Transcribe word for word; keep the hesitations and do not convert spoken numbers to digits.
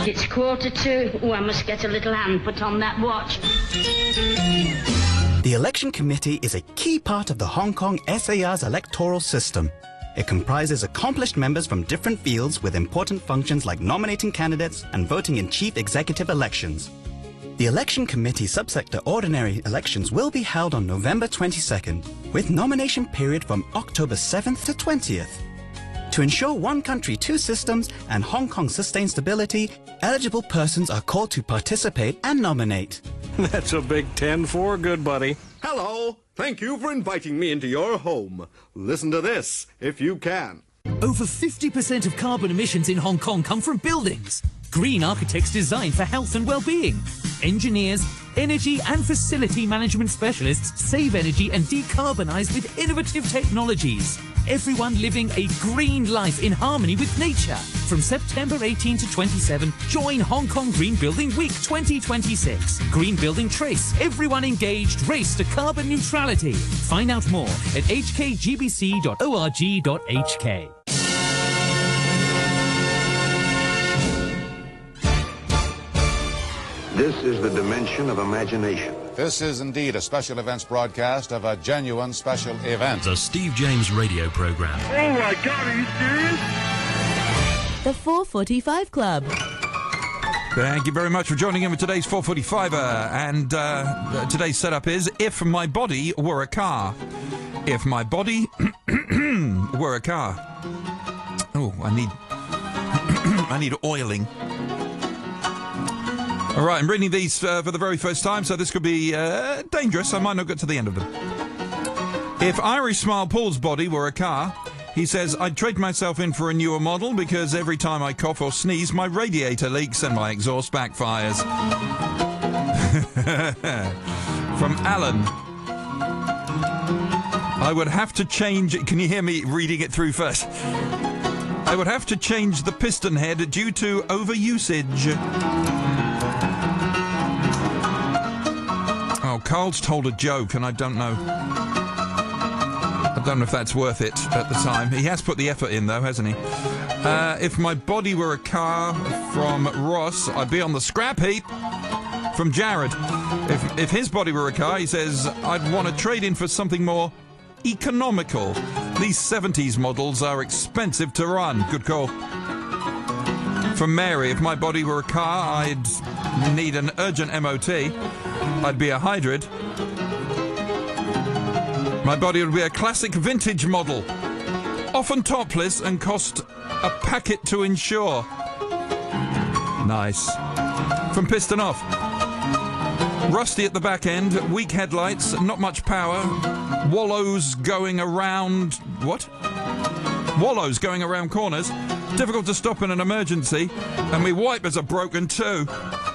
It's quarter to. Oh, I must get a little hand put on that watch. The Election Committee is a key part of the Hong Kong S A R's electoral system. It comprises accomplished members from different fields with important functions like nominating candidates and voting in chief executive elections. The Election Committee subsector ordinary elections will be held on November twenty-second, with nomination period from October seventh to twentieth. To ensure one country, two systems and Hong Kong's sustained stability, eligible persons are called to participate and nominate. That's a big ten four, good buddy. Hello. Thank you for inviting me into your home. Listen to this, if you can. Over fifty percent of carbon emissions in Hong Kong come from buildings. Green architects design for health and well-being. Engineers, energy and facility management specialists save energy and decarbonise with innovative technologies. Everyone living a green life in harmony with nature. From September eighteenth to twenty-seventh, join Hong Kong Green Building Week twenty twenty-six. Green Building Trace. Everyone engaged. Race to carbon neutrality. Find out more at h k g b c dot org dot h k. This is the dimension of imagination. This is indeed a special events broadcast of a genuine special event. The Steve James radio program. Oh my God, are you serious? The four forty-five Club. Thank you very much for joining in with today's four forty-five-er. And uh, today's setup is If My Body Were a Car. If my body were a car. Oh, I need... I need oiling. All right, I'm reading these uh, for the very first time, so this could be uh, dangerous. I might not get to the end of them. If Irish Smile Paul's body were a car, he says, I'd trade myself in for a newer model because every time I cough or sneeze, my radiator leaks and my exhaust backfires. From Alan. I would have to change... Can you hear me reading it through first? I would have to change the piston head due to overusage. Oh, Carl's told a joke, and I don't know. I don't know if that's worth it at the time. He has put the effort in, though, hasn't he? Uh, if my body were a car, from Ross, I'd be on the scrap heap. From Jared. If, if his body were a car, he says, I'd want to trade in for something more economical. These seventies models are expensive to run. Good call. From Mary, if my body were a car, I'd need an urgent M O T. I'd be a hybrid. My body would be a classic vintage model, often topless and cost a packet to insure. Nice. From Piston Off. Rusty at the back end, weak headlights, not much power, wallows going around... What? Wallows going around corners, difficult to stop in an emergency, and my wipers are broken too.